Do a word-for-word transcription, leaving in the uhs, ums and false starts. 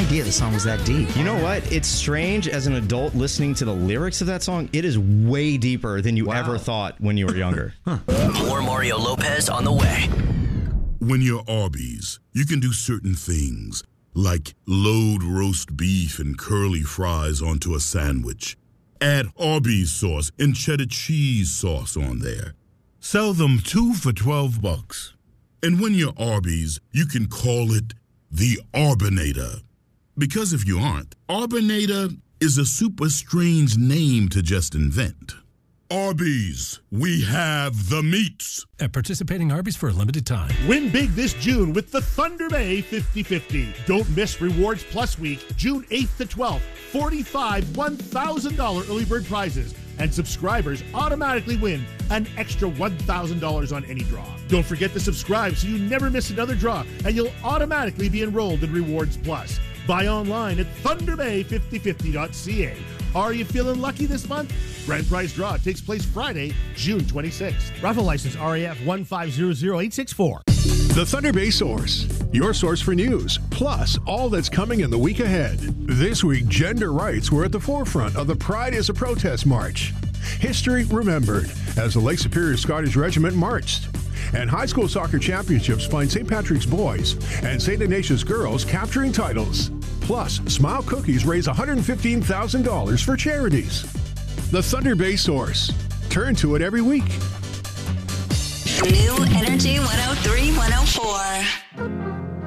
idea the song was that deep. You know what? It's strange as an adult listening to the lyrics of that song. It is way deeper than you wow. ever thought when you were younger. huh. More Mario Lopez on the way. When you're Arby's, you can do certain things, like load roast beef and curly fries onto a sandwich. Add Arby's sauce and cheddar cheese sauce on there. Sell them two for twelve bucks. And when you're Arby's, you can call it the Arbinator. Because if you aren't, Arbinator is a super strange name to just invent. Arby's, we have the meats. At participating Arby's for a limited time. Win big this June with the Thunder Bay fifty fifty. Don't miss Rewards Plus Week, June eighth to twelfth. forty-five one thousand dollars early bird prizes. And subscribers automatically win an extra one thousand dollars on any draw. Don't forget to subscribe so you never miss another draw, and you'll automatically be enrolled in Rewards Plus. Buy online at thunder bay fifty fifty dot c a. Are you feeling lucky this month? Grand prize draw takes place Friday, June twenty-sixth. Raffle license R A F one five zero zero eight six four. The Thunder Bay Source, your source for news, plus all that's coming in the week ahead. This week, gender rights were at the forefront of the Pride is a Protest March. History remembered as the Lake Superior Scottish Regiment marched. And high school soccer championships find Saint Patrick's boys and Saint Ignatius girls capturing titles. Plus, Smile Cookies raise one hundred fifteen thousand dollars for charities. The Thunder Bay Source. Turn to it every week. New Energy one oh three, one oh four.